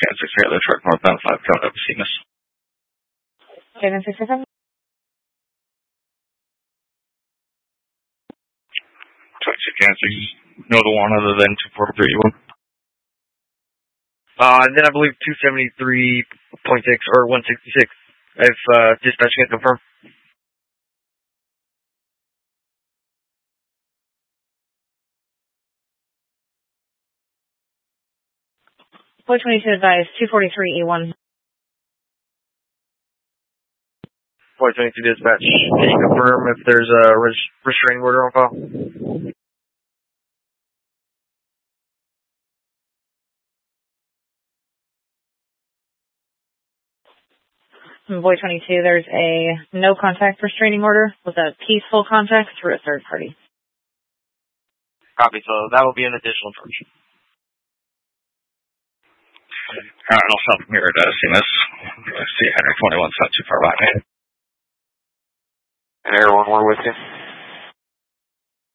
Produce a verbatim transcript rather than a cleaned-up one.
Can six here, the truck northbound five coming up to Seamus. Okay, then six seven. twenty-six Can six, no to one other than two forty-three E one. Uh, and then I believe two seventy-three point six or one sixty-six. If uh, dispatch can confirm. four twenty-two advised, two forty-three E one. four twenty-two dispatch. Can you confirm if there's a res- restraining order on file? Boy twenty-two, there's a no contact restraining order with a peaceful contact through a third party. Copy, so that will be an additional information. Alright, I'll stop from here at uh, Seamus. See Henry twenty-one, not too far behind me. And everyone, we're with you.